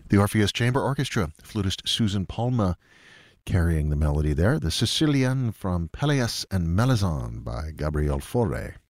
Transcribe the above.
The Orpheus Chamber Orchestra, flutist Susan Palma carrying the melody there. The Sicilian from Peleus and Melisande by Gabriel Fauré.